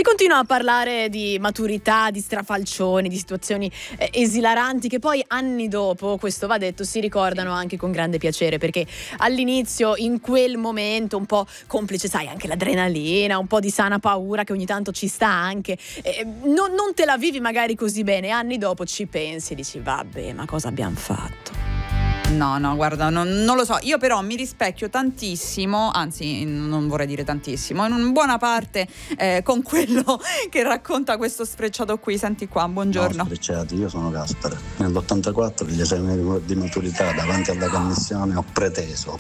continua a parlare di maturità, di strafalcioni, di situazioni esilaranti che poi anni dopo, questo va detto, si ricordano anche con grande piacere, perché all'inizio, in quel momento un po' complice, sai, anche l'adrenalina, un po' di sana paura che ogni tanto ci sta anche, non te la vivi magari così bene, anni dopo ci pensi e dici vabbè, ma cosa abbiamo fatto? No, guarda, non lo so. Io però mi rispecchio tantissimo, anzi non vorrei dire tantissimo, in buona parte con quello che racconta questo sfrecciato qui. Senti qua, buongiorno. No, sfrecciati, io sono Gaspare. Nell'84 gli esami di maturità davanti alla commissione ho preteso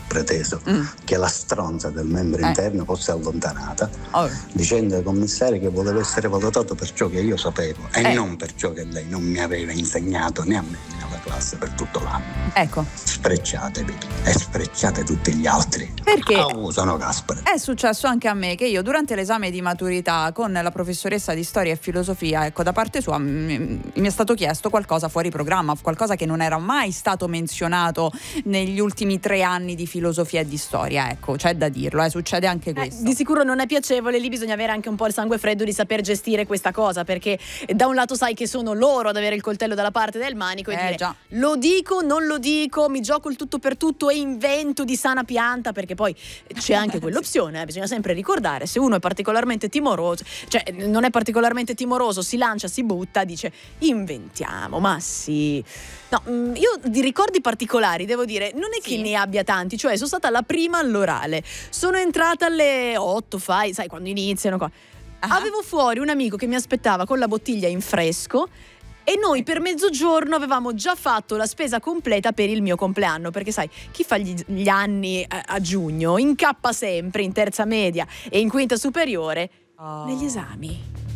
che la stronza del membro interno fosse allontanata, dicendo ai commissari che volevo essere valutato per ciò che io sapevo e non per ciò che lei non mi aveva insegnato né a me né alla classe per tutto l'anno. Ecco. Sfrecciatevi e sfrecciate tutti gli altri. Perché sono Gaspare. È successo anche a me che io durante l'esame di maturità con la professoressa di storia e filosofia, ecco, da parte sua mi è stato chiesto qualcosa fuori programma, qualcosa che non era mai stato menzionato negli ultimi 3 anni di filosofia e di storia, ecco, c'è da dirlo, succede anche questo. Di sicuro non è piacevole, lì bisogna avere anche un po' il sangue freddo di saper gestire questa cosa, perché da un lato sai che sono loro ad avere il coltello dalla parte del manico e dire già. Lo dico, non lo dico, mi gioco il tutto per tutto e invento di sana pianta, perché poi c'è anche quell'opzione, bisogna sempre ricordare, se uno è particolarmente timoroso, cioè non è particolarmente timoroso, si lancia, si butta, dice inventiamo, ma sì. No, io di ricordi particolari devo dire, non è che ne abbia tanti, cioè sono stata la prima all'orale, sono entrata alle 8, sai quando iniziano qua. Avevo fuori un amico che mi aspettava con la bottiglia in fresco e noi per mezzogiorno avevamo già fatto la spesa completa per il mio compleanno, perché sai, chi fa gli anni a giugno incappa sempre in terza media e in quinta superiore negli esami.